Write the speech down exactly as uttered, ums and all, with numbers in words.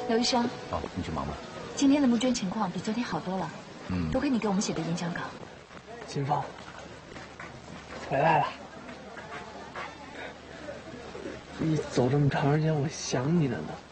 刘医生。 哦，你去忙吧。 今天的募捐情况比昨天好多了。 嗯， 多亏你给我们写的演讲稿。 金凤，回来了。你走这么长时间，我想你了呢。